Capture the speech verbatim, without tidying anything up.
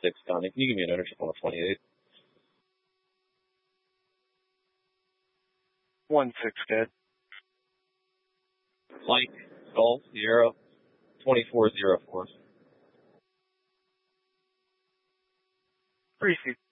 six, Connie. Can you give me an ownership on a twenty-eight? One six, good. Mike, Golf, Sierra, twenty-four zero four. Three seats.